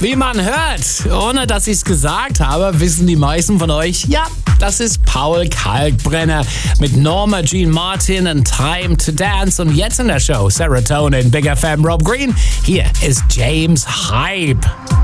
Wie man hört, ohne dass ich es gesagt habe, wissen die meisten von euch, ja, das ist Paul Kalkbrenner mit Norma Jean Martin und Time to Dance. Und jetzt in der Show Serotonin, Big FM, Rob Green. Hier ist James Hype.